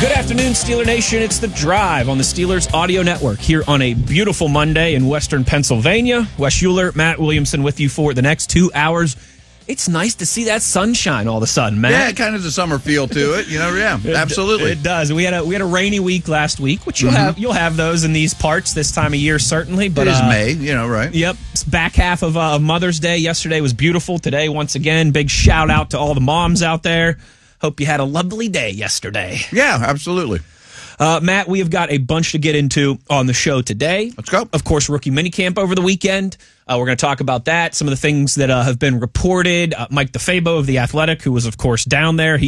Good afternoon, Steeler Nation. It's The Drive on the Steelers Audio Network here on a beautiful Monday in Western Pennsylvania. Wes Euler, Matt Williamson with you for the next 2 hours. It's nice to see that sunshine all of a sudden, Matt. Yeah, it kind of has a summer feel to it. Absolutely. It does. We had a rainy week last week, which you'll have those in these parts this time of year, certainly. But it is May, right? Yep. Back half of Mother's Day yesterday was beautiful. Today, once again, big shout out to all the moms out there. Hope you had a lovely day yesterday. Yeah, absolutely. Matt, we have got a bunch to get into on the show today. Let's go. Of course, rookie minicamp over the weekend. We're going to talk about that, some of the things that have been reported. Mike DeFabo of The Athletic, who was, of course, down there.